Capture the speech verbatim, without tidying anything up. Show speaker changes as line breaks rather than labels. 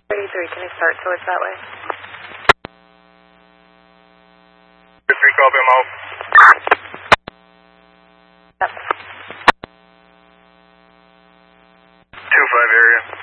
thirty-three, can you start towards that way?
three, copy, I'm out.
Yep.
two five area.